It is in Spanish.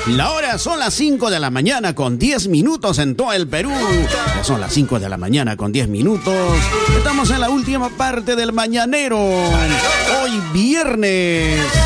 La hora son las 5 de la mañana con 10 minutos en todo el Perú. Ya son las 5 de la mañana con 10 minutos. Estamos en la última parte del mañanero. Hoy viernes.